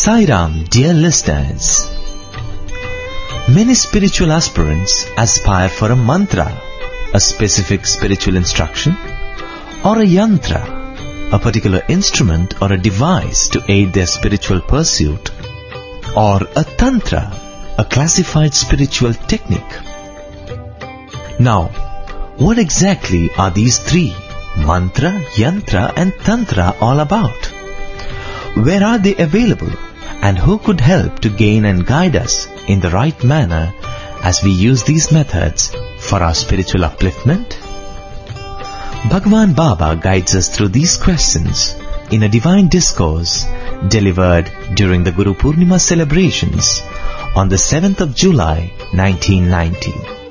Sai Ram, dear listeners. Many spiritual aspirants aspire for a mantra, a specific spiritual instruction, or a yantra, a particular instrument or a device to aid their spiritual pursuit, or a tantra, a classified spiritual technique. Now, what exactly are these three, mantra, yantra and tantra, all about? Where are they available, and who could help to gain and guide us in the right manner as we use these methods for our spiritual upliftment? Bhagwan Baba guides us through these questions in a divine discourse delivered during the Guru Purnima celebrations on the 7th of July 1990.